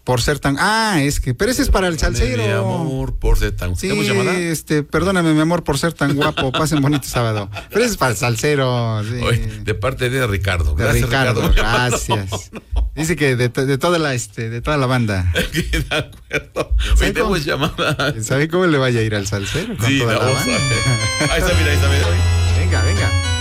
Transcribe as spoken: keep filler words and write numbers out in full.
Por ser tan... Ah, es que... Pero ese es para el salsero. Mi amor, por ser tan... Sí, este, perdóname, mi amor, por ser tan guapo. Pasen bonito sábado. Pero ese es para el salsero. Sí. Oye, de parte de Ricardo. De Gracias, Ricardo, Ricardo. gracias. No, no. Dice que de, de toda la este, de toda la banda. De acuerdo. Hoy tenemos llamada. ¿Sabe cómo le vaya a ir al salsero? Con sí, toda la la voz. banda. Ahí está, mira, ahí está, mira. Venga, venga.